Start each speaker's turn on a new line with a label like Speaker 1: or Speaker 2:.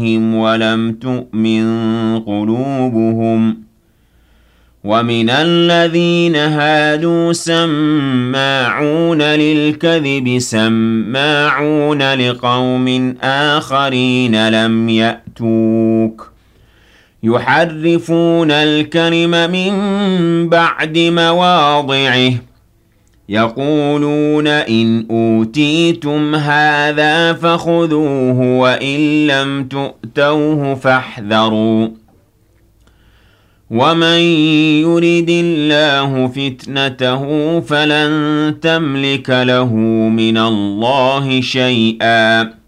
Speaker 1: ولم تؤمن قلوبهم ومن الذين هادوا سماعون للكذب سماعون لقوم آخرين لم يأتوك يحرفون الكلم من بعد مواضعه يقولون إن أوتيتم هذا فخذوه وإن لم تؤتوه فاحذروا ومن يرد الله فتنته فلن تملك له من الله شيئا